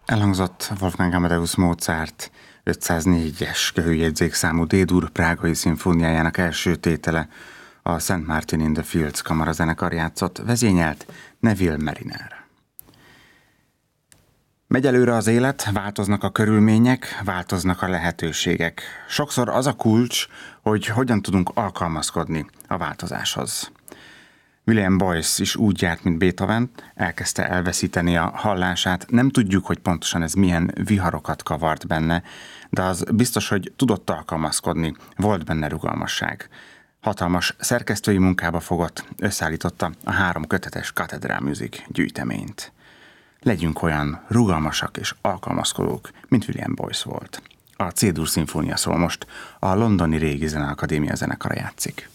Elhangzott Wolfgang Amadeus Mozart 504-es köhőjegyzékszámú D-dur prágai szimfóniájának első tétele, a St. Martin in the Fields kamarazenekar játszott, vezényelt Neville Mariner. Megy előre az élet, változnak a körülmények, változnak a lehetőségek. Sokszor az a kulcs, hogy hogyan tudunk alkalmazkodni a változáshoz. William Boyce is úgy járt, mint Beethoven, elkezdte elveszíteni a hallását. Nem tudjuk, hogy pontosan ez milyen viharokat kavart benne, de az biztos, hogy tudott alkalmazkodni, volt benne rugalmasság. Hatalmas szerkesztői munkába fogott, összeállította a 3 kötetes Cathedral Music gyűjteményt. Legyünk olyan rugalmasak és alkalmazkodók, mint William Boyce volt. A C-dur szimfónia szól most, a londoni Régi Zeneakadémia zenekara játszik.